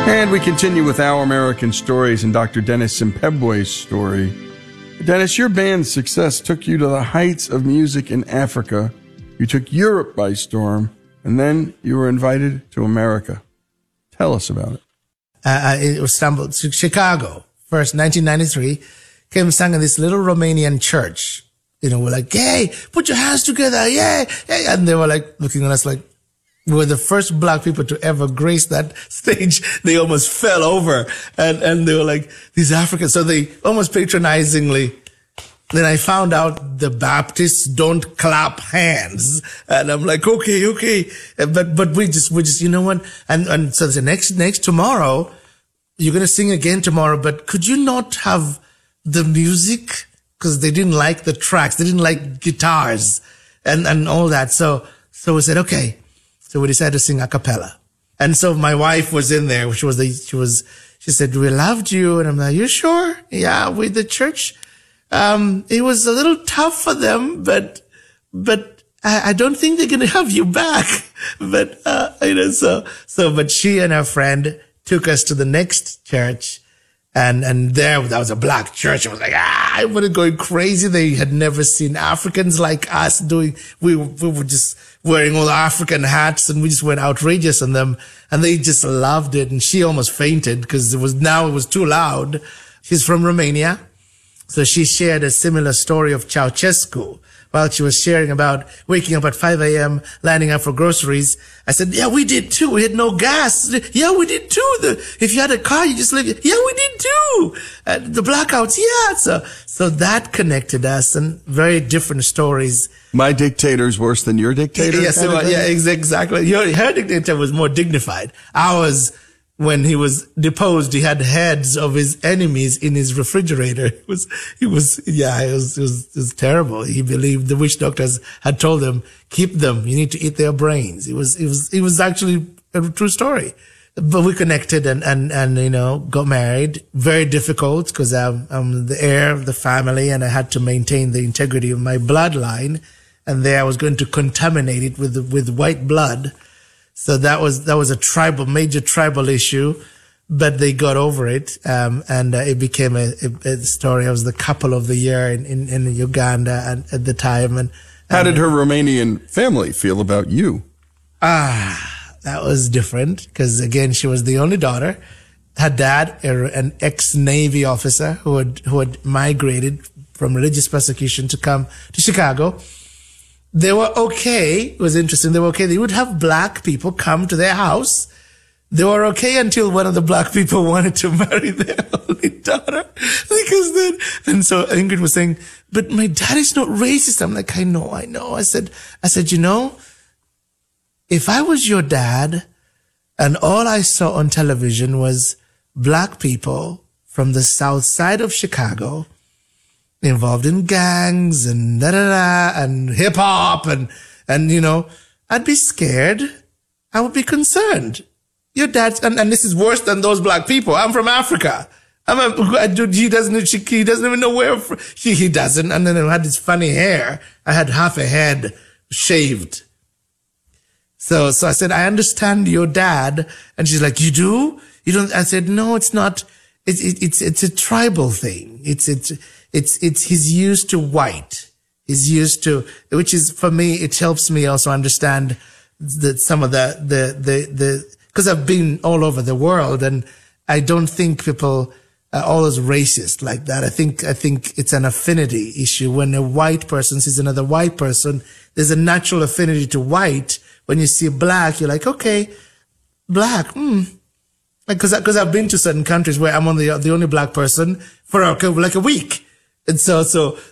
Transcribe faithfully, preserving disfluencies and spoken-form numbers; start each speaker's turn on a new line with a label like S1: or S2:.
S1: And we continue with Our American Stories and Doctor Dennis Simpebwe's story. Dennis, your band's success took you to the heights of music in Africa. You took Europe by storm, and then you were invited to America. Tell us about it.
S2: Uh, it was stumbled to Chicago. First, nineteen ninety-three, came and sang in this little Romanian church. You know, we're like, hey, put your hands together, yeah, yeah. And they were like looking at us like, we were the first black people to ever grace that stage. They almost fell over. And, and they were like, these Africans. So they almost patronizingly. Then I found out the Baptists don't clap hands. And I'm like, okay, okay. But, but we just, we just, you know what? And, and so the next, next tomorrow, you're going to sing again tomorrow, but could you not have the music? Cause they didn't like the tracks. They didn't like guitars and, and all that. So, so we said, okay. So we decided to sing a cappella. And so my wife was in there, which was the, she was, she said, we loved you. And I'm like, you sure? Yeah, with the church. Um, it was a little tough for them, but, but I, I don't think they're going to have you back. But, uh, you know, so, so, but she and her friend took us to the next church. And, and there, that was a black church. I was like, ah, I was going crazy. They had never seen Africans like us doing, we, we were just wearing all the African hats and we just went outrageous on them and they just loved it. And she almost fainted because it was, now it was too loud. She's from Romania. So she shared a similar story of Ceausescu while she was sharing about waking up at five a.m., lining up for groceries. I said, yeah, we did too. We had no gas. Yeah, we did too. The, if you had a car, you just lived. Yeah, we did too. Uh, the blackouts. Yeah. So, so that connected us and very different stories.
S1: My dictator's worse than your dictator?
S2: Yes, it was, yeah, exactly. Your, her dictator was more dignified. Ours, when he was deposed, he had heads of his enemies in his refrigerator. It was, it was, yeah, it was, it was, it was terrible. He believed the witch doctors had told him, keep them. You need to eat their brains. It was, it was, it was actually a true story. But we connected and, and, and, you know, got married. Very difficult because I'm, I'm the heir of the family and I had to maintain the integrity of my bloodline. And there I was going to contaminate it with, with white blood. So that was, that was a tribal, major tribal issue, but they got over it. Um, and uh, it became a, a, a story. I was the couple of the year in, in, in Uganda and, at the time. And,
S1: how
S2: and,
S1: did her Romanian family feel about you?
S2: Ah, that was different because again, she was the only daughter. Her dad, an ex-Navy officer who had, who had migrated from religious persecution to come to Chicago. They were okay. It was interesting. They were okay. They would have black people come to their house. They were okay until one of the black people wanted to marry their only daughter. Because then, and so Ingrid was saying, but my dad is not racist. I'm like, I know, I know. I said, I said, you know, if I was your dad and all I saw on television was black people from the south side of Chicago involved in gangs and da da da and hip hop and, and, you know, I'd be scared. I would be concerned. Your dad's, and, and this is worse than those black people. I'm from Africa. I'm a, he doesn't, she, he doesn't even know where, she, he doesn't. And then I had this funny hair. I had half a head shaved. So, so I said, I understand your dad. And she's like, you do? You don't, I said, no, it's not. It's, it, it's, it's a tribal thing. It's, it's, It's, it's, he's used to white. He's used to, which is, for me, it helps me also understand that some of the, the, the, the, cause I've been all over the world and I don't think people are always racist like that. I think, I think it's an affinity issue. When a white person sees another white person, there's a natural affinity to white. When you see black, you're like, okay, black, hmm. Like, cause, cause I've been to certain countries where I'm only the only black person for like a week. And so, so